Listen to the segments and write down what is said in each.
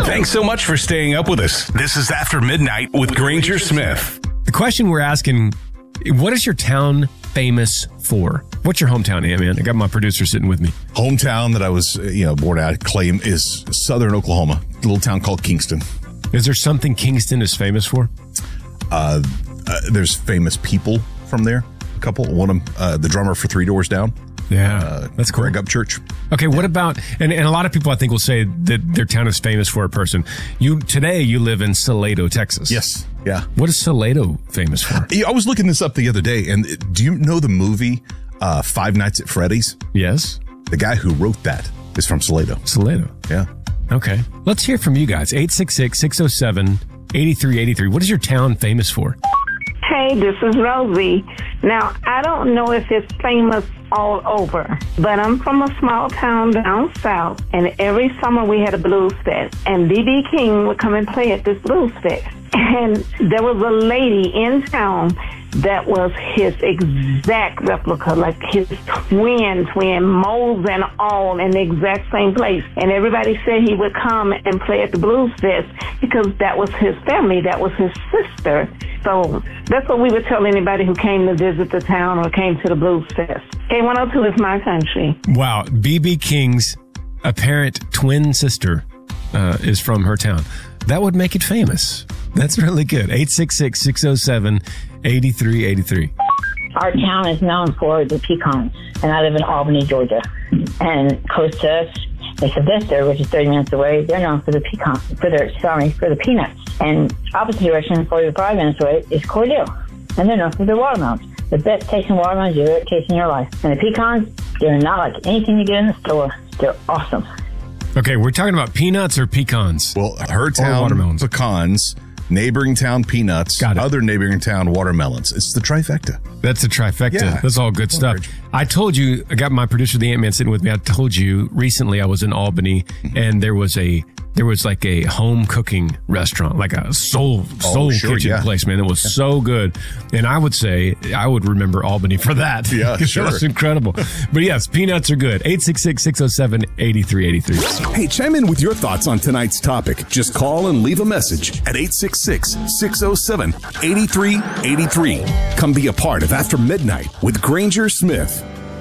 Thanks so much for staying up with us. This is After Midnight with Granger Smith. The question we're asking, what is your town famous for? What's your hometown, man? I got my producer sitting with me. Hometown that I was, born at, claim is Southern Oklahoma, a little town called Kingston. Is there something Kingston is famous for? There's famous people from there. A couple. One of them, the drummer for Three Doors Down. Yeah, that's cool. Greg Upchurch. Okay, what about, and a lot of people I think will say that their town is famous for a person. Today you live in Salado, Texas. Yes, yeah. What is Salado famous for? I was looking this up the other day, and do you know the movie Five Nights at Freddy's? Yes. The guy who wrote that is from Salado. Salado. Yeah. Okay. Let's hear from you guys. 866-607-8383. What is your town famous for? Hey, this is Rosie. Now, I don't know if it's famous all over, but I'm from a small town down south, and every summer we had a blues fest, and B.B. King would come and play at this blues fest. And there was a lady in town that was his exact replica, like his twin, moles and all, in the exact same place. And everybody said he would come and play at the Blues Fest because that was his family, that was his sister. So that's what we would tell anybody who came to visit the town or came to the Blues Fest. K102 is my country. Wow, B.B. King's apparent twin sister is from her town. That would make it famous. That's really good. 866-607-8383. Our town is known for the pecans, and I live in Albany, Georgia. And close to us, it's Vista, which is 30 minutes away. They're known for the pecans, for the peanuts. And opposite direction, 45 minutes away, is Cordell, and they're known for their watermelons. The best tasting watermelons you've ever tasted in your life. And the pecans, they're not like anything you get in the store. They're awesome. Okay, we're talking about peanuts or pecans? Well, her town, watermelons. Pecans. Neighboring town, peanuts. Got it. Other neighboring town, watermelons. It's the trifecta. That's a trifecta. Yeah. That's all good stuff. I told you, I got my producer, the Ant-Man, sitting with me. I told you recently I was in Albany, and there was like a home cooking restaurant, like a soul kitchen place, man. It was so good. And I would say I would remember Albany for that. Yeah, sure. That was incredible. But yes, peanuts are good. 866-607-8383. Hey, chime in with your thoughts on tonight's topic. Just call and leave a message at 866-607-8383. Come be a part of After Midnight with Granger Smith.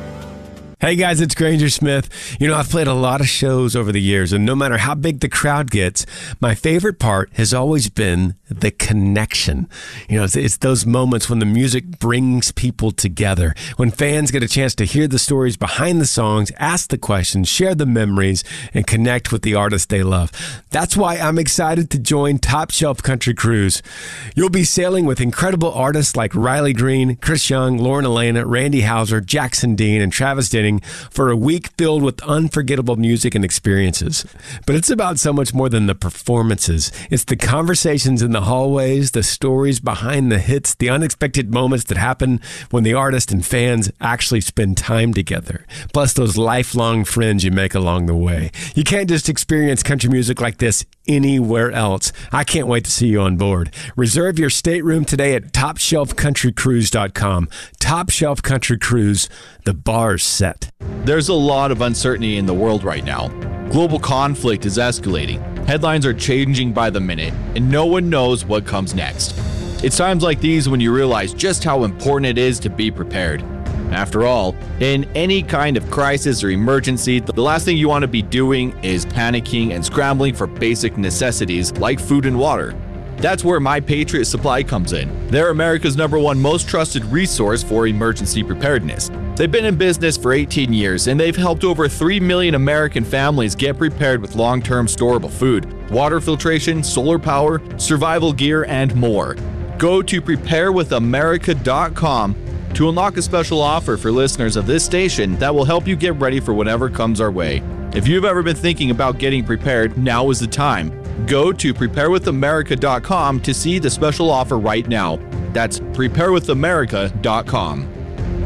Hey guys, it's Granger Smith. I've played a lot of shows over the years, and no matter how big the crowd gets, my favorite part has always been the connection. It's those moments when the music brings people together, when fans get a chance to hear the stories behind the songs, ask the questions, share the memories, and connect with the artists they love. That's why I'm excited to join Top Shelf Country Cruise. You'll be sailing with incredible artists like Riley Green, Chris Young, Lauren Elena, Randy Houser, Jackson Dean, and Travis Denning for a week filled with unforgettable music and experiences. But it's about so much more than the performances. It's the conversations in the hallways, the stories behind the hits, the unexpected moments that happen when the artist and fans actually spend time together. Plus those lifelong friends you make along the way. You can't just experience country music like this anywhere else. I can't wait to see you on board. Reserve your stateroom today at TopShelfCountryCruise.com. Top Shelf Country Cruise, the bar's set. There's a lot of uncertainty in the world right now. Global conflict is escalating. Headlines are changing by the minute, and no one knows what comes next. It's times like these when you realize just how important it is to be prepared. After all, in any kind of crisis or emergency, the last thing you want to be doing is panicking and scrambling for basic necessities like food and water. That's where My Patriot Supply comes in. They're America's #1 most trusted resource for emergency preparedness. They've been in business for 18 years, and they've helped over 3 million American families get prepared with long-term storable food, water filtration, solar power, survival gear, and more. Go to preparewithamerica.com to unlock a special offer for listeners of this station that will help you get ready for whatever comes our way. If you've ever been thinking about getting prepared, now is the time. Go to preparewithamerica.com to see the special offer right now. That's preparewithamerica.com.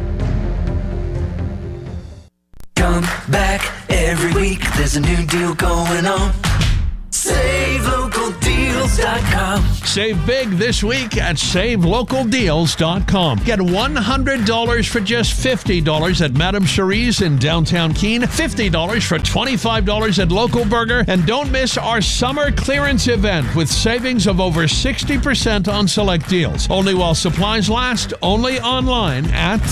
Come back every week, there's a new deal going on. Save local deals. SaveLocalDeals.com. Save big this week at SaveLocalDeals.com. Get $100 for just $50 at Madame Cherie's in downtown Keene, $50 for $25 at Local Burger, and don't miss our summer clearance event with savings of over 60% on select deals. Only while supplies last, only online at